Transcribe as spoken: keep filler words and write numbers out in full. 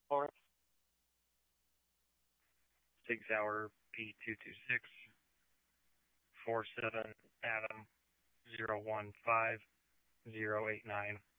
Or Sig Sauer P two two six four seven Adam zero one five zero eight nine.